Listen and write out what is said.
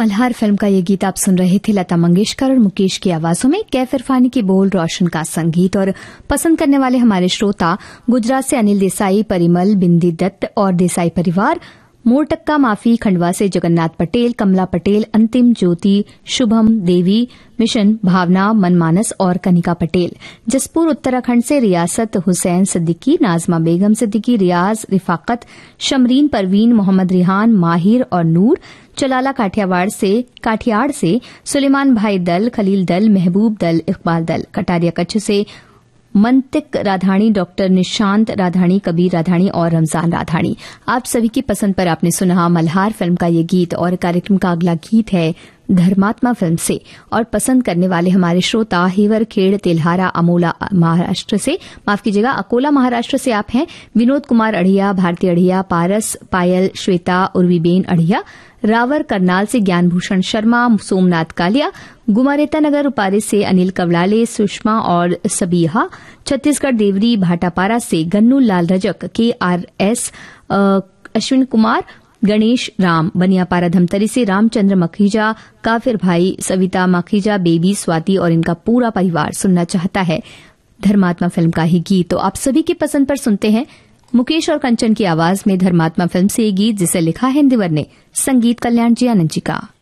Malhar film का ये गीत आप सुन रहे थे लता मंगेशकर और मुकेश की आवाजों में। कैफ इरफानी के बोल, रोशन का संगीत और पसंद करने वाले हमारे श्रोता गुजरात से अनिल देसाई, परिमल, बिंदी दत्त और देसाई परिवार, मोरटक्का माफी, खंडवा से जगन्नाथ पटेल, कमला पटेल, अंतिम ज्योति, शुभम, देवी मिशन, भावना, मनमानस और कनिका पटेल। जसपुर उत्तराखंड से रियासत हुसैन सिद्दीकी, नाजमा बेगम सिद्दीकी, रियाज, रिफाकत, शमरीन, परवीन, मोहम्मद रिहान, माहिर और नूर। चलाला काठियाड़ से सुलेमान भाई दल, खलील दल, महबूब दल, इकबाल दल। कटारिया कच्छ से मंतिक राधानी, डॉक्टर निशांत राधानी, कबीर राधानी और रमजान राधानी। आप सभी की पसंद पर आपने सुना मल्हार फिल्म का ये गीत और कार्यक्रम का अगला गीत है धर्मात्मा फिल्म से। और पसंद करने वाले हमारे श्रोता हेवर खेड़ तेल्हारा अमोला महाराष्ट्र से, माफ कीजिएगा अकोला महाराष्ट्र से आप हैं। विनोद कुमार अढ़िया, भारती अढ़िया, पारस, पायल, श्वेता, उर्वीबेन अढ़िया। रावर करनाल से ज्ञानभूषण शर्मा, सोमनाथ कालिया। गुमारेता नगर उपारे से अनिल कवलाले, सुषमा और सबीहा। छत्तीसगढ़ देवरी भाटापारा से गन्नू लाल रजक, KRS, अश्विन कुमार, गणेश राम। बनियापारा धमतरी से रामचंद्र मखीजा, काफिर भाई, सविता मखीजा, बेबी, स्वाति और इनका पूरा परिवार सुनना चाहता है धर्मात्मा फिल्म का ही गीत। तो आप सभी की पसंद पर सुनते हैं मुकेश और कंचन की आवाज में धर्मात्मा फिल्म से ये गीत, जिसे लिखा है इंदिवर ने, संगीत कल्याण जी आनंद जी का।